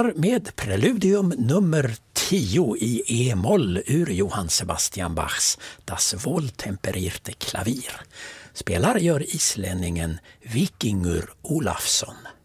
börjar med preludium nummer 10 i E-moll ur Johann Sebastian Bachs Das Wohltemperierte Klavier. Spelar gör islänningen Vikingur Olafsson.